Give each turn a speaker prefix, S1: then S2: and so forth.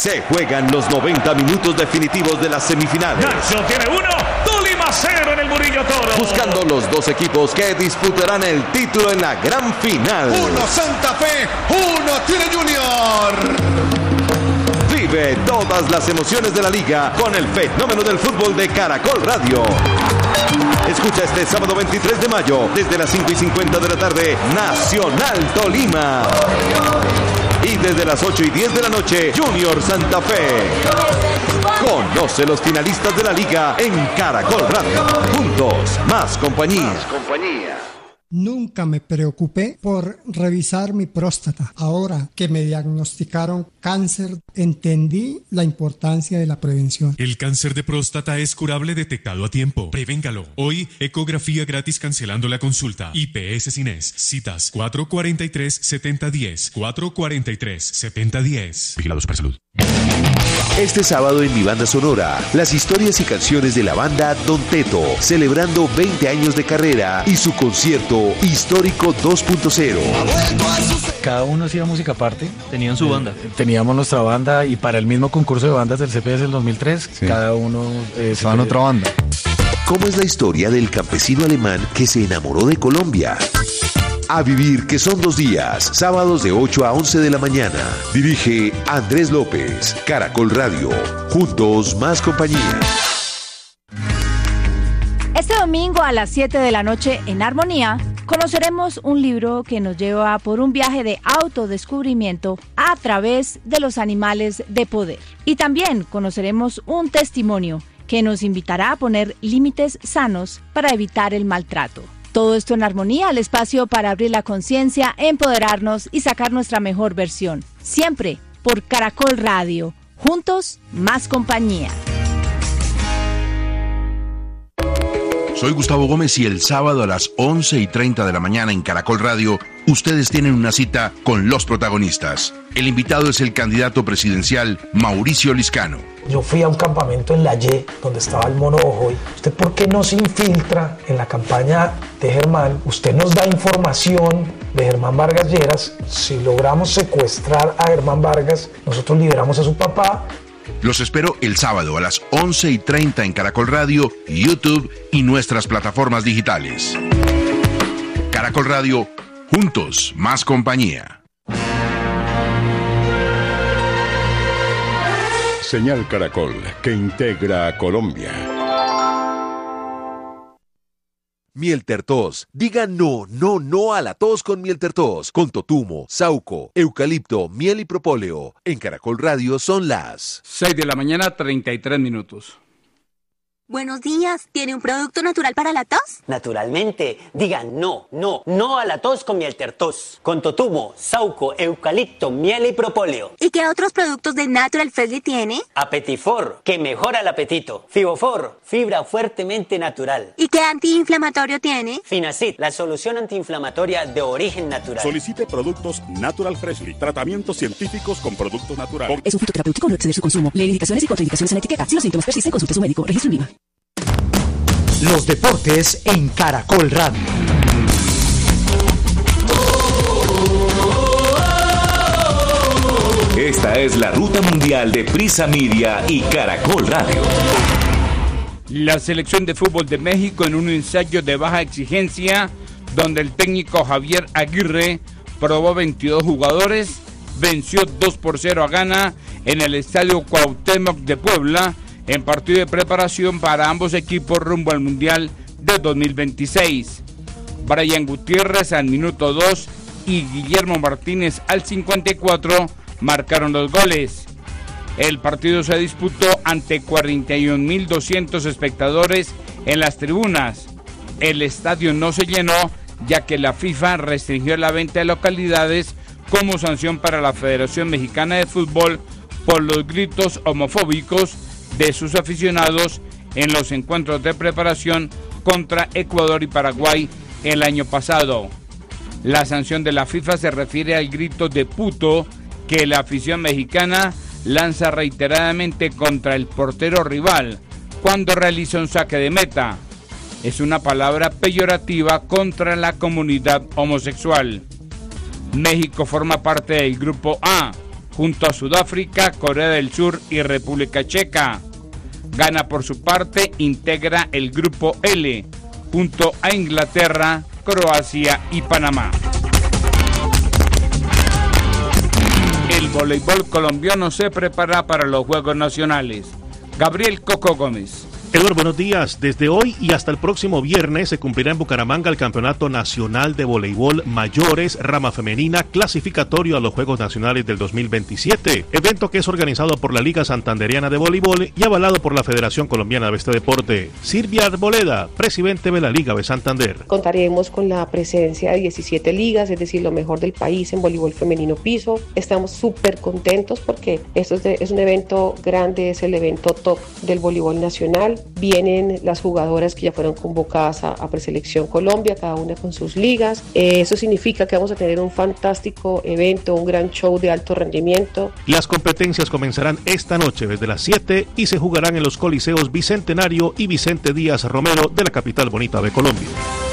S1: Se juegan los 90 minutos definitivos de las semifinales.
S2: Nacho tiene 1, Tolima 0 en el Murillo Toro.
S1: Buscando los dos equipos que disputarán el título en la gran final.
S3: 1 Santa Fe, 1 Tigre Junior.
S1: Vive todas las emociones de la liga con el fenómeno del fútbol de Caracol Radio. Escucha este sábado 23 de mayo, desde las 5:50 de la tarde, Nacional Tolima. Y desde las 8:10 de la noche, Junior Santa Fe. Conoce los finalistas de la liga en Caracol Radio. Juntos, más compañía.
S4: Nunca me preocupé por revisar mi próstata. Ahora que me diagnosticaron cáncer, entendí la importancia de la prevención.
S5: El cáncer de próstata es curable detectado a tiempo. Prevéngalo. Hoy, ecografía gratis cancelando la consulta. IPS Cines. Citas 443-7010. 443-7010. Vigilado Supersalud.
S6: Este sábado en Mi Banda Sonora, las historias y canciones de la banda Don Teto, celebrando 20 años de carrera y su concierto histórico 2.0.
S7: Cada uno hacía música aparte.
S8: Tenían su banda.
S7: Teníamos nuestra banda y para el mismo concurso de bandas del CPS del 2003, sí, cada uno
S9: estaba en otra banda.
S6: ¿Cómo es la historia del campesino alemán que se enamoró de Colombia? A vivir, que son 2 días, sábados de 8 a 11 de la mañana. Dirige Andrés López, Caracol Radio. Juntos, más compañía.
S10: Este domingo a las 7 de la noche en Armonía, conoceremos un libro que nos lleva por un viaje de autodescubrimiento a través de los animales de poder. Y también conoceremos un testimonio que nos invitará a poner límites sanos para evitar el maltrato. Todo esto en Armonía, el espacio para abrir la conciencia, empoderarnos y sacar nuestra mejor versión. Siempre por Caracol Radio. Juntos, más compañía.
S11: Soy Gustavo Gómez y el sábado a las 11:30 de la mañana en Caracol Radio, ustedes tienen una cita con los protagonistas. El invitado es el candidato presidencial Mauricio Liscano.
S12: Yo fui a un campamento en La Y, donde estaba el Mono Ojo. ¿Usted por qué no se infiltra en la campaña de Germán? Usted nos da información de Germán Vargas Lleras. Si logramos secuestrar a Germán Vargas, nosotros liberamos a su papá.
S11: Los espero el sábado a las 11:30 en Caracol Radio, YouTube y nuestras plataformas digitales. Caracol Radio, juntos, más compañía.
S13: Señal Caracol, que integra a Colombia.
S6: Miel Tertos. Diga no, no, no a la tos con Miel Tertos. Con totumo, sauco, eucalipto, miel y propóleo. En Caracol Radio son las
S14: 6 de la mañana, 33 minutos.
S15: Buenos días, ¿tiene un producto natural para la tos?
S16: Naturalmente, diga no, no, no a la tos con Miel Tertos. Con totumo, sauco, eucalipto, miel y propóleo.
S15: ¿Y qué otros productos de Natural Freshly tiene?
S16: Apetifor, que mejora el apetito. Fibofor, fibra fuertemente natural.
S15: ¿Y qué antiinflamatorio tiene?
S16: Finacid, la solución antiinflamatoria de origen natural.
S17: Solicite productos Natural Freshly, tratamientos científicos con productos naturales.
S18: Es un fitoterapéutico, no exceder su consumo. Lee indicaciones y contraindicaciones en la etiqueta. Si los síntomas persisten, consulte a su médico. Registro en IVA.
S19: Los deportes en Caracol Radio.
S1: Esta es la ruta mundial de Prisa Media y Caracol Radio.
S14: La selección de fútbol de México en un ensayo de baja exigencia, donde el técnico Javier Aguirre probó 22 jugadores, venció 2-0 a Ghana en el Estadio Cuauhtémoc de Puebla, en partido de preparación para ambos equipos rumbo al Mundial de 2026. Brian Gutiérrez al minuto 2 y Guillermo Martínez al 54 marcaron los goles. El partido se disputó ante 41.200 espectadores en las tribunas. El estadio no se llenó, ya que la FIFA restringió la venta de localidades como sanción para la Federación Mexicana de Fútbol por los gritos homofóbicos de sus aficionados en los encuentros de preparación contra Ecuador y Paraguay el año pasado. La sanción de la FIFA se refiere al grito de puto que la afición mexicana lanza reiteradamente contra el portero rival cuando realiza un saque de meta. Es una palabra peyorativa contra la comunidad homosexual. México forma parte del Grupo A, junto a Sudáfrica, Corea del Sur y República Checa. Ghana, por su parte, integra el grupo L, junto a Inglaterra, Croacia y Panamá. El voleibol colombiano se prepara para los Juegos Nacionales. Gabriel Coco Gómez.
S8: Eduardo, buenos días. Desde hoy y hasta el próximo viernes se cumplirá en Bucaramanga el Campeonato Nacional de Voleibol Mayores, rama femenina, clasificatorio a los Juegos Nacionales del 2027, evento que es organizado por la Liga Santanderiana de Voleibol y avalado por la Federación Colombiana de este deporte. Silvia Arboleda, presidente de la Liga de Santander.
S9: Contaremos con la presencia de 17 ligas, es decir, lo mejor del país en voleibol femenino piso. Estamos súper contentos porque esto es un evento grande, es el evento top del voleibol nacional. Vienen las jugadoras que ya fueron convocadas a Preselección Colombia, cada una con sus ligas. Eso significa que vamos a tener un fantástico evento, un gran show de alto rendimiento.
S8: Las competencias comenzarán esta noche desde las 7 y se jugarán en los coliseos Bicentenario y Vicente Díaz Romero de la capital bonita de Colombia.